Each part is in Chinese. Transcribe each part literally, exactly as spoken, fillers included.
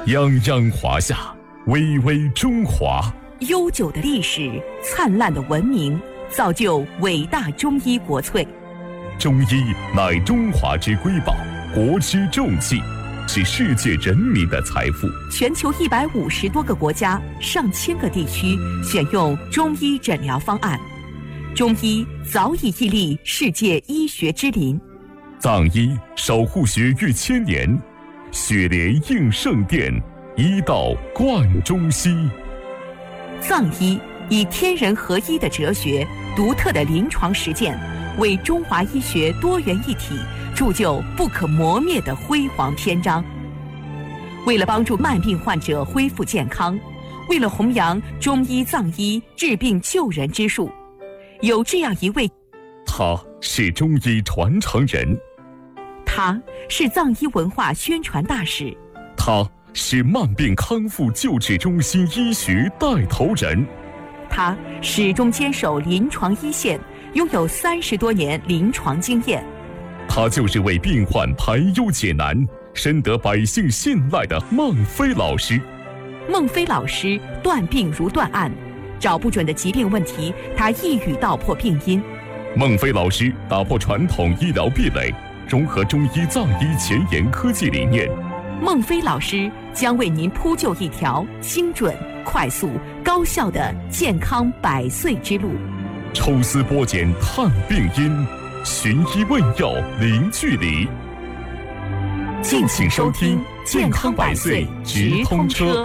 泱泱华夏，巍巍中华。 悠久的历史，灿烂的文明，造就伟大中医国粹。 中医乃中华之瑰宝，国之重器，是世界人民的财富。 全球一百五十多个国家、上千个地区选用中医诊疗方案，中医早已屹立世界医学之林。 藏医守护血域千年，血莲应圣殿，医道贯中西。 藏医以天人合一的哲学、独特的临床实践，为中华医学多元一体铸就不可磨灭的辉煌篇章。为了帮助慢病患者恢复健康，为了弘扬中医藏医治病救人之术，有这样一位， 他是中医传承人， 他是藏医文化宣传大使， 他是慢病康复救治中心医学带头人， 他始终坚守临床一线，拥有三十多年临床经验。 他就是为病患排忧解难、深得百姓信赖的孟非老师。 孟非老师断病如断案，找不准的疾病问题，他一语道破病因。 孟非老师打破传统医疗壁垒，融合中医藏医前沿科技理念。 孟非老师将为您铺就一条精准、快速、高效的健康百岁之路。 抽丝剥茧探病因，寻医问药零距离。敬请收听《健康百岁直通车》。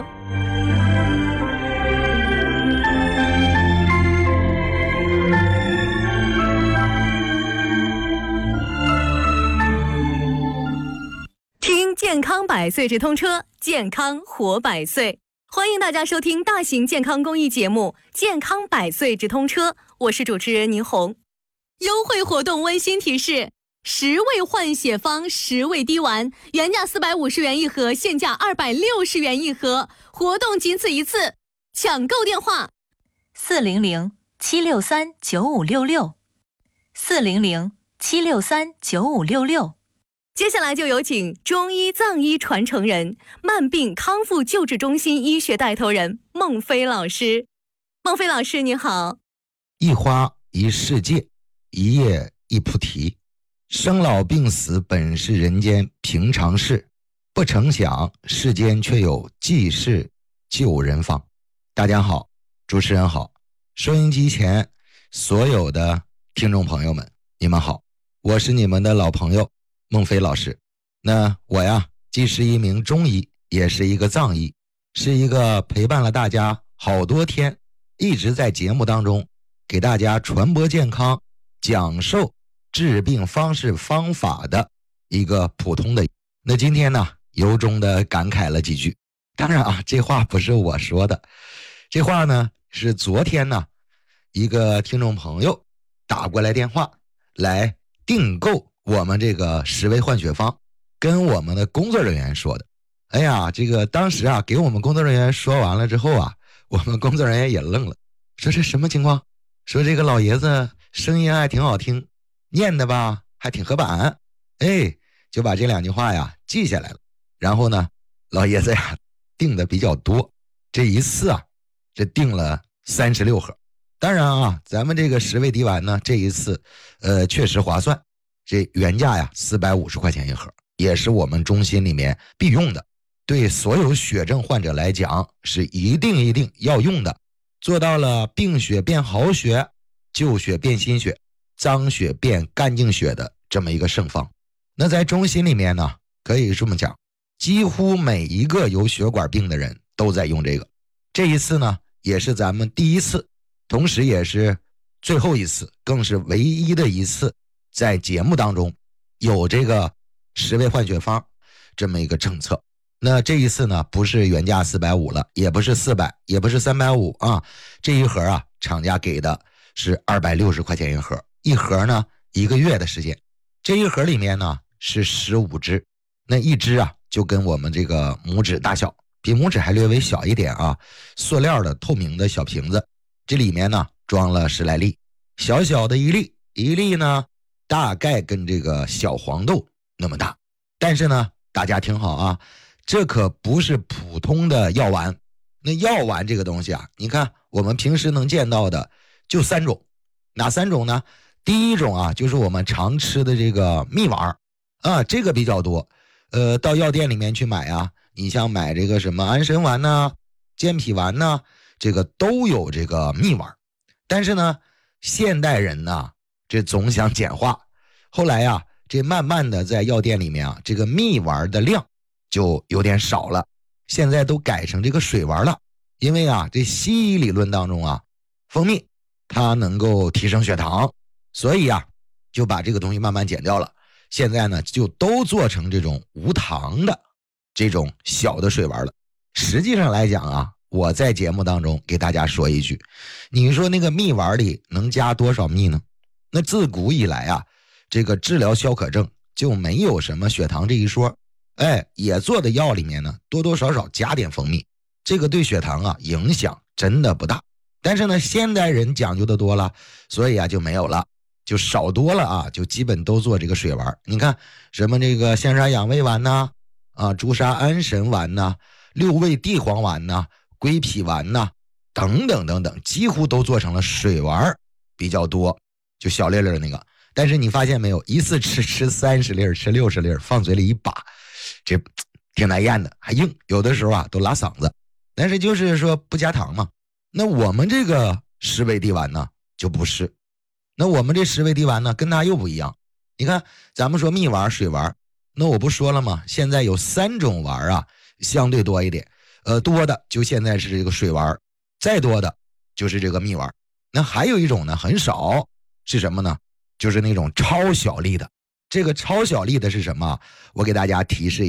听健康百岁直通车，健康活百岁。欢迎大家收听大型健康公益节目《健康百岁直通车》，我是主持人倪红。优惠活动温馨提示：十味换血方，十味滴丸，原价四百五十元一盒，现价二百六十元一盒，活动仅此一次，抢购电话： 四零零七六三九五六六，四零零七六三九五六六。 接下来就有请中医藏医传承人、慢病康复救治中心医学带头人孟非老师。孟非老师你好。 一花一世界，一叶一菩提。生老病死本是人间平常事，不成想世间却有济世救人方。大家好，主持人好，收音机前所有的听众朋友们，你们好，我是你们的老朋友孟非老师。那我呀，既是一名中医，也是一个藏医，是一个陪伴了大家好多天，一直在节目当中给大家传播健康、讲授治病方式方法的一个普通的。那今天呢，由衷的感慨了几句。当然啊，这话不是我说的，这话呢是昨天呢一个听众朋友打过来电话来订购我们这个十味换血方，跟我们的工作人员说的。哎呀，这个当时啊给我们工作人员说完了之后啊，我们工作人员也愣了，说这什么情况？说这个老爷子声音还挺好听，念的吧还挺合板，哎，就把这两句话呀记下来了。然后呢，老爷子呀订的比较多，这一次啊这订了三十六盒。当然啊，咱们这个十味滴丸呢，这一次呃确实划算，这原价呀四百五十块钱一盒，也是我们中心里面必用的，对所有血症患者来讲是一定一定要用的，做到了病血变好血，旧血变新血，脏血变干净血的这么一个圣方。那在中心里面呢，可以这么讲，几乎每一个有血管病的人都在用这个。这一次呢，也是咱们第一次，同时也是最后一次，更是唯一的一次在节目当中有这个十味换血方这么一个政策。那这一次呢，不是原价四百五了，也不是四百，也不是三百五啊，这一盒啊厂家给的是二百六十块钱一盒，一盒呢一个月的时间。这一盒里面呢是十五支，那一支啊就跟我们这个拇指大小，比拇指还略微小一点啊，塑料的透明的小瓶子，这里面呢装了十来粒，小小的一粒，一粒呢大概跟这个小黄豆那么大。但是呢大家听好啊， 这可不是普通的药丸。那药丸这个东西啊，你看我们平时能见到的就三种，哪三种呢？第一种啊，就是我们常吃的这个蜜丸啊，这个比较多。呃，到药店里面去买啊，你像买这个什么安神丸呐、健脾丸呐，这个都有这个蜜丸。但是呢，现代人呢，这总想简化，后来呀、啊，这慢慢的在药店里面啊，这个蜜丸的量就有点少了，现在都改成这个水丸了。因为啊，这西医理论当中啊，蜂蜜它能够提升血糖，所以啊，就把这个东西慢慢减掉了。现在呢，就都做成这种无糖的这种小的水丸了。实际上来讲啊，我在节目当中给大家说一句，你说那个蜜丸里能加多少蜜呢？那自古以来啊，这个治疗消渴症就没有什么血糖这一说，哎，也做的药里面呢，多多少少加点蜂蜜，这个对血糖啊影响真的不大。但是呢，现代人讲究的多了，所以啊就没有了，就少多了啊，就基本都做这个水丸。你看什么这个象沙养胃丸呐、啊，朱砂安神丸呐、六味地黄丸呐、归脾丸呐等等等等，几乎都做成了水丸比较多，就小粒粒的那个。但是你发现没有，一次吃吃三十粒，吃六十粒，放嘴里一把，这挺难咽的，还硬，有的时候啊都拉嗓子。但是就是说不加糖嘛。那我们这个十味地丸呢就不是，那我们这十味地丸呢跟它又不一样。你看咱们说蜜丸水丸，那我不说了吗？现在有三种丸啊，相对多一点，呃，多的就现在是这个水丸，再多的就是这个蜜丸。那还有一种呢很少，是什么呢？就是那种超小粒的。这个超小粒的是什么？我给大家提示一下。